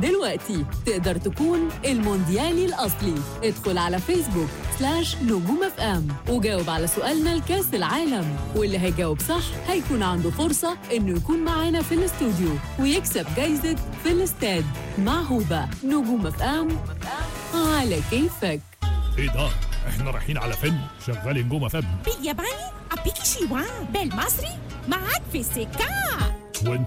دلوقتي تقدر تكون المونديالي الأصلي. ادخل على فيسبوك /نجوم اف ام وجاوب على سؤالنا لكاس العالم، واللي هيجاوب صح هيكون عنده فرصة انه يكون معانا في الاستوديو ويكسب جايزة في الاستاد مع هوبا. نجوم اف ام على كيفك. ايه ده؟ احنا رايحين على فيلم شغال نجوم اف ام بالياباني أبيكي شيوان بالمصري معاك في السكة.